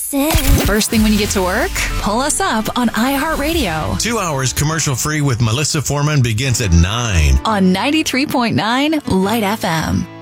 Listen. First thing when you get to work, pull us up on iHeartRadio. 2 hours commercial-free with Melissa Foreman begins at 9. On 93.9 Light FM.